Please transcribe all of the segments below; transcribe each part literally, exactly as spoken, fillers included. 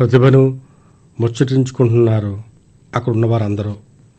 ప్రతిభను ముచ్చటించుకుంటున్నారు అక్కడ ఉన్నవారందరూ.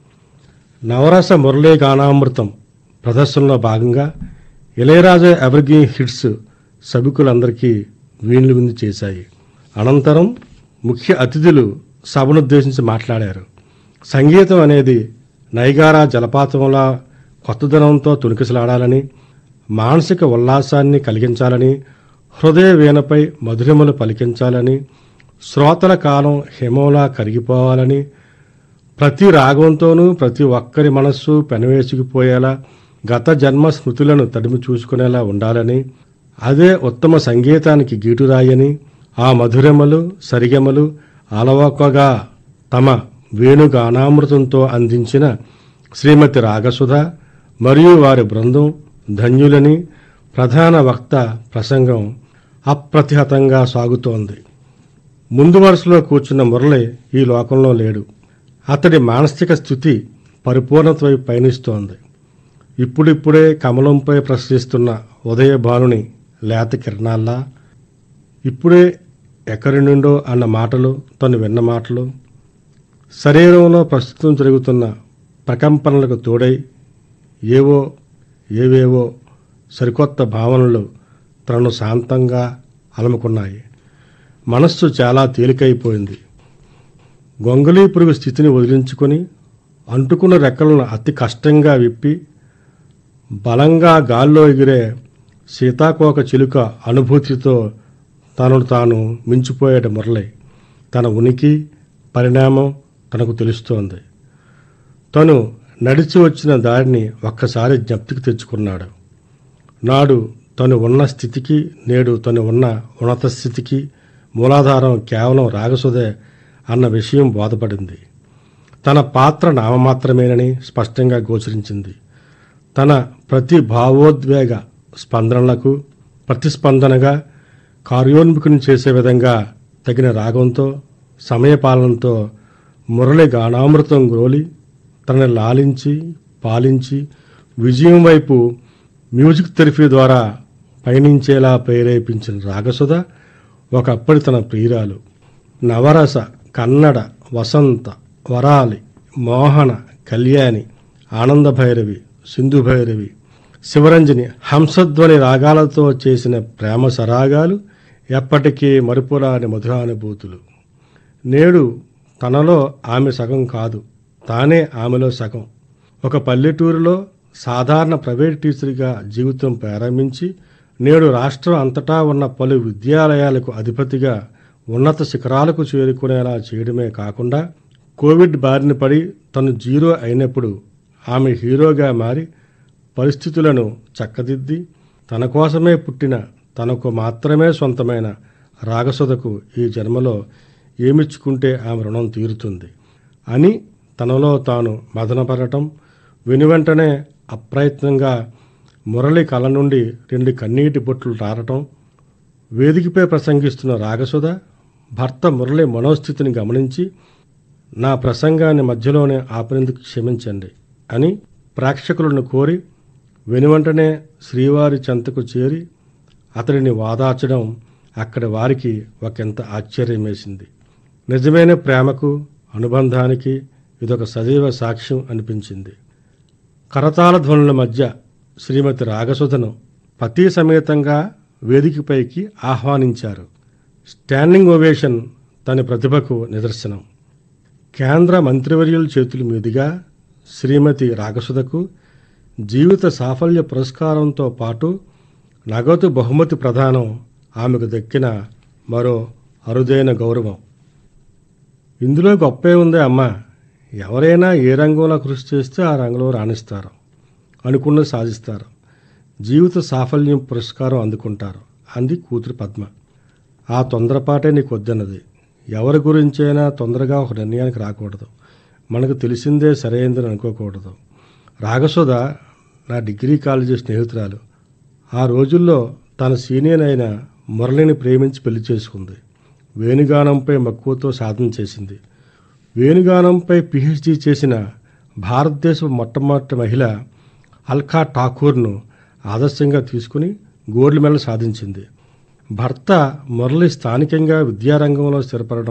నవరస మురళీ గానామృతం ప్రదర్శనలో భాగంగా ఇళయరాజా ఎవర్గ్రీన్ హిట్స్ సభికులందరికీ వీణులు విందు చేశాయి. అనంతరం ముఖ్య అతిథులు సభనుద్దేశించి మాట్లాడారు. సంగీతం అనేది నైగారా జలపాతంలా కొత్తదనంతో తుణికిసలాడాలని, మానసిక ఉల్లాసాన్ని కలిగించాలని, హృదయ వీణపై మధురిమలు పలికించాలని, శ్రోతల కాలం హిమంలా కరిగిపోవాలని, ప్రతి రాగంతోనూ ప్రతి ఒక్కరి మనస్సు పెనవేసుకుపోయేలా గత జన్మ స్మృతులను తడిమి చూసుకునేలా ఉండాలని, అదే ఉత్తమ సంగీతానికి గీటురాయని, ఆ మధురిమలు సరిగమలు అలవోకగా తమ వేణుగానామృతంతో అందించిన శ్రీమతి రాగసుధ మరియు వారి బృందం ధన్యులని ప్రధాన వక్త ప్రసంగం అప్రతిహతంగా సాగుతోంది. ముందు వరుసలో కూర్చున్న మురళి ఈ లోకంలో లేడు. అతడి మానసిక స్థితి పరిపూర్ణత వైపు పయనిస్తోంది. ఇప్పుడిప్పుడే కమలంపై ప్రసరిస్తున్న ఉదయభానుని లేత కిరణాల్లా, ఇప్పుడే ఎక్కడి నుండో అన్న మాటలు తను విన్న మాటలు, శరీరంలో ప్రస్తుతం జరుగుతున్న ప్రకంపనలకు తోడై ఏవో ఏవేవో సరికొత్త భావనలు తనను శాంతంగా అలముకున్నాయి. మనస్సు చాలా తేలికైపోయింది. గొంగళీ పురుగు స్థితిని వదిలించుకొని అంటుకున్న రెక్కలను అతి కష్టంగా విప్పి బలంగా గాల్లో ఎగిరే సీతాకోక చిలుక అనుభూతితో తనను తాను మించిపోయేట మురళి. తన ఉనికి పరిణామం తనకు తెలుస్తోంది. తను నడిచి వచ్చిన దారిని ఒక్కసారి జ్ఞప్తికి తెచ్చుకున్నాడు. నాడు తను ఉన్న స్థితికి నేడు తను ఉన్న ఉన్నత స్థితికి మూలాధారం కేవలం రాగసుధే అన్న విషయం బోధపడింది. తన పాత్ర నామమాత్రమేనని స్పష్టంగా గోచరించింది. తన ప్రతి భావోద్వేగ స్పందనలకు ప్రతిస్పందనగా కార్యోన్ముఖుని చేసే విధంగా తగిన రాగంతో సమయపాలనతో మురళి గానామృతం గ్రోలి తనని లాలించి పాలించి విజయం వైపు మ్యూజిక్ థెరపీ ద్వారా పయనించేలా ప్రేరేపించిన రాగసుధ ఒకప్పటి తన ప్రియురాలు. నవరస, కన్నడ, వసంత, వరాలి, మోహన, కళ్యాణి, ఆనందభైరవి, సింధుభైరవి, శివరంజని, హంసధ్వని రాగాలతో చేసిన ప్రేమ సరాగాలు ఎప్పటికీ మరుపురాని మధురానుభూతులు. నేడు తనలో ఆమె సగం కాదు, తానే ఆమెలో సగం. ఒక పల్లెటూరులో సాధారణ ప్రైవేట్ టీచర్గా జీవితం ప్రారంభించి నేడు రాష్ట్రం అంతటా ఉన్న పలు విద్యాలయాలకు అధిపతిగా ఉన్నత శిఖరాలకు చేరుకునేలా చేయడమే కాకుండా కోవిడ్ బారిన పడి తను జీరో అయినప్పుడు ఆమె హీరోగా మారి పరిస్థితులను చక్కదిద్ది తన కోసమే పుట్టిన తనకు మాత్రమే సొంతమైన రాగసుధకు ఈ జన్మలో ఏమిచ్చుకుంటే ఆమె రుణం తీరుతుంది అని తనలో తాను మదనపడటం, వెనువెంటనే అప్రయత్నంగా మురళి కళ్ళ నుండి రెండు కన్నీటి బొట్లు రారటం, వేదికపై ప్రసంగిస్తున్న రాగసుధ భర్త మురళి మనోస్థితిని గమనించి నా ప్రసంగాన్ని మధ్యలోనే ఆపేందుకు క్షమించండి అని ప్రేక్షకులను కోరి వెనువెంటనే శ్రీవారి చెంతకు చేరి అతడిని వాదార్చడం అక్కడి వారికి ఒకంత ఆశ్చర్యం వేసింది. నిజమైన ప్రేమకు అనుబంధానికి ఇదొక సజీవ సాక్ష్యం అనిపించింది. కరతాళ ధ్వనుల మధ్య శ్రీమతి రాగసుధను పతి సమేతంగా వేదికపైకి ఆహ్వానించారు. స్టాండింగ్ ఓవేషన్ తన ప్రతిభకు నిదర్శనం. కేంద్ర మంత్రివర్యుల చేతుల మీదుగా శ్రీమతి రాగసుధకు జీవిత సాఫల్య పురస్కారంతో పాటు నగదు బహుమతి ప్రదానం ఆమెకు దక్కిన మరో అరుదైన గౌరవం. ఇందులో గొప్పే ఉందే అమ్మా, ఎవరైనా ఏ రంగంలో కృషి చేస్తే ఆ రంగంలో రాణిస్తారు, అనుకున్నది సాధిస్తారు, జీవిత సాఫల్యం పురస్కారం అందుకుంటారు అంది కూతురు పద్మ. ఆ తొందరపాటే నీకు వద్దన్నది. ఎవరి గురించైనా తొందరగా ఒక నిర్ణయానికి రాకూడదు. మనకు తెలిసిందే సరైందని అనుకోకూడదు. రాగసుధ నా డిగ్రీ కాలేజీ స్నేహితురాలు. ఆ రోజుల్లో తన సీనియర్ అయిన మురళిని ప్రేమించి పెళ్లి చేసుకుంది. వేణుగానంపై మక్కువతో సాధన చేసింది. వేణుగానంపై పిహెచ్డీ చేసిన భారతదేశపు మొట్టమొదటి మహిళ అల్కా ఠాకూర్ను ఆదర్శంగా తీసుకుని గోల్డ్ మెడల్ సాధించింది. భర్త మురళి స్థానికంగా విద్యారంగంలో స్థిరపడడం